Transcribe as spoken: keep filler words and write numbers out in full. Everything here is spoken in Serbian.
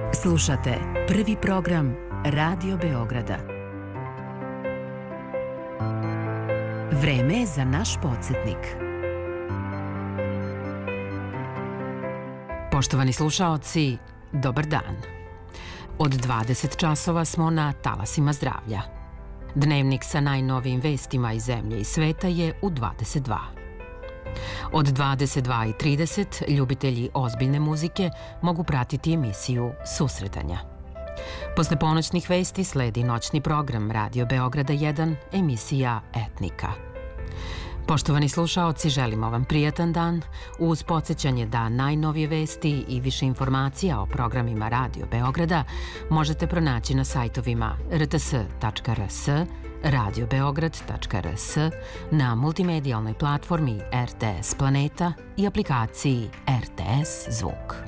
Slušate prvi program Radio Beograda. Vreme je za naš podsjetnik. Poštovani slušaoci, dobar dan. Od dvadeset časova smo na talasima zdravlja. Dnevnik sa najnovijim vestima iz zemlje i sveta je u dvadeset dva. Od dvadeset dva i trideset ljubitelji ozbiljne muzike mogu pratiti emisiju Susretanja. Posle ponoćnih vesti sledi noćni program Radio Beograda jedan, emisija Etnika. Poštovani slušaoci, želimo vam prijatan dan uz podsjećanje da najnovije vesti i više informacija o programima Radio Beograda možete pronaći na sajtovima r t s tačka r s, radio beograd tačka r s, na multimedijalnoj platformi R T S Planeta i aplikaciji R T S Zvuk.